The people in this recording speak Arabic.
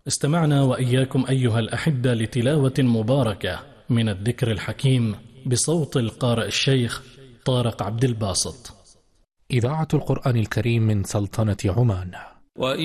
استمعنا وإياكم أيها الأحبة لتلاوة مباركة من الذكر الحكيم بصوت القارئ الشيخ طارق عبد الباسط. إذاعة القرآن الكريم من سلطنة عمان.